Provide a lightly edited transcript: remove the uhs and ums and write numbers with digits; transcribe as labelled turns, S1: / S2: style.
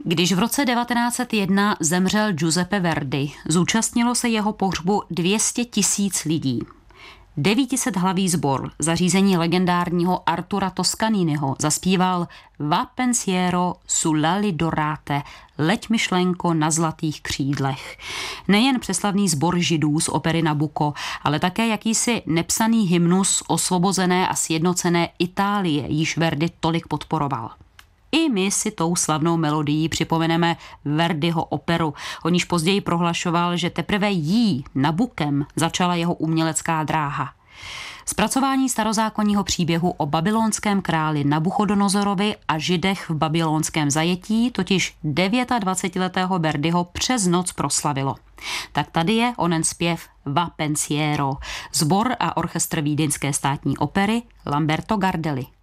S1: Když v roce 1901 zemřel Giuseppe Verdi, zúčastnilo se jeho pohřbu 200 000 lidí. 900hlavý sbor za řízení legendárního Artura Toscaniniho zaspíval Va pensiero sull'ali dorate, leď myšlenko na zlatých křídlech. Nejen přeslavný sbor židů z opery Nabucco, ale také jakýsi nepsaný hymnus osvobozené a sjednocené Itálie, již Verdi tolik podporoval. I my si tou slavnou melodií připomeneme Verdiho operu, o níž později prohlašoval, že teprve jí, Nabukem, začala jeho umělecká dráha. Zpracování starozákonního příběhu o babylonském králi Nabuchodonozorovi a židech v babylonském zajetí totiž 29letého Verdiho přes noc proslavilo. Tak tady je onen zpěv Va pensiero, sbor a orchestr Vídeňské státní opery Lamberto Gardelli.